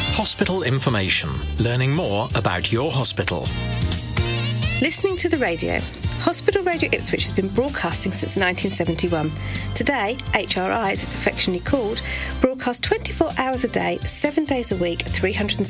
Hospital information. Learning more about your hospital. Listening to the radio. Hospital Radio Ipswich has been broadcasting since 1971. Today, HRI, as it's affectionately called, broadcasts 24 hours a day, 7 days a week, 365